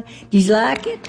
Do you like it?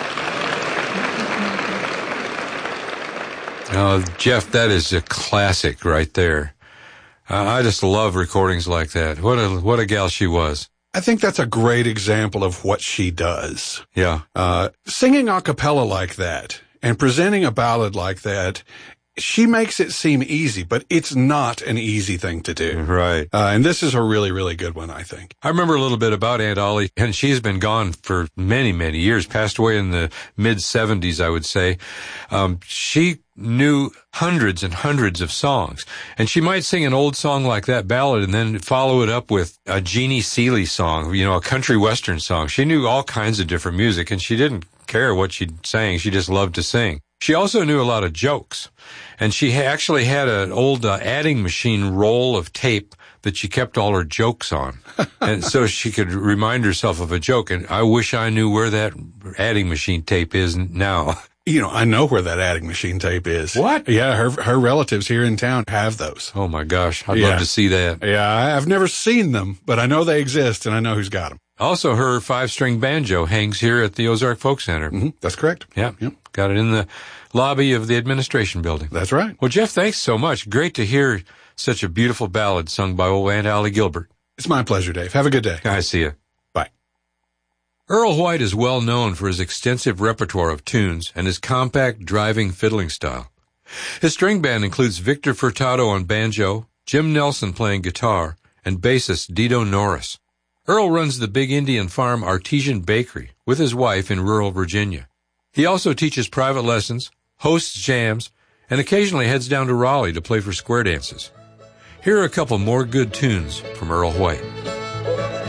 Oh, Jeff, that is a classic right there. I just love recordings like that. What a gal she was. I think that's a great example of what she does. Yeah. Singing a cappella like that and presenting a ballad like that, she makes it seem easy, but it's not an easy thing to do. Right. And this is a really, really good one, I think. I remember a little bit about Aunt Ollie, and she's been gone for many, many years, passed away in the mid-70s, I would say. She knew hundreds and hundreds of songs, and she might sing an old song like that ballad and then follow it up with a Jeannie Seely song, a country western song. She knew all kinds of different music, and she didn't care what she sang. She just loved to sing. She also knew a lot of jokes, and she actually had an old adding machine roll of tape that she kept all her jokes on, and so she could remind herself of a joke. And I wish I knew where that adding machine tape is now. I know where that adding machine tape is. What? Yeah, her relatives here in town have those. Oh, my gosh. I'd love to see that. Yeah, I've never seen them, but I know they exist, and I know who's got them. Also, her 5-string banjo hangs here at the Ozark Folk Center. Mm-hmm. That's correct. Yeah. Yep. Got it in the lobby of the administration building. That's right. Well, Jeff, thanks so much. Great to hear such a beautiful ballad sung by old Aunt Ollie Gilbert. It's my pleasure, Dave. Have a good day. I see you. Bye. Earl White is well known for his extensive repertoire of tunes and his compact, driving fiddling style. His string band includes Victor Furtado on banjo, Jim Nelson playing guitar, and bassist Dido Norris. Earl runs the Big Indian Farm Artesian Bakery with his wife in rural Virginia. He also teaches private lessons, hosts jams, and occasionally heads down to Raleigh to play for square dances. Here are a couple more good tunes from Earl White.